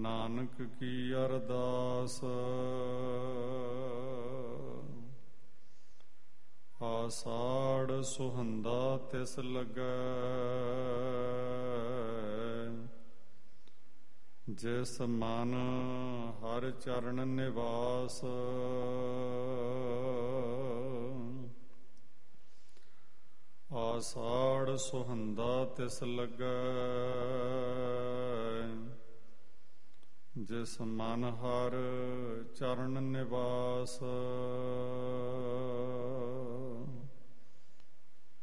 ਨਾਨਕ ਕੀ ਅਰਦਾਸ। ਆਸਾੜ ਸੁਹੰਦਾ ਤਿਸ ਲੱਗੈ, ਜਿਸ ਮਨ ਹਰਿ ਚਰਨ ਨਿਵਾਸ। ਆਸਾੜ ਸੁਹੰਦਾ ਤਿਸ ਲੱਗੈ, ਜਿਸ ਮਨ ਹਰਿ ਚਰਨ ਨਿਵਾਸ।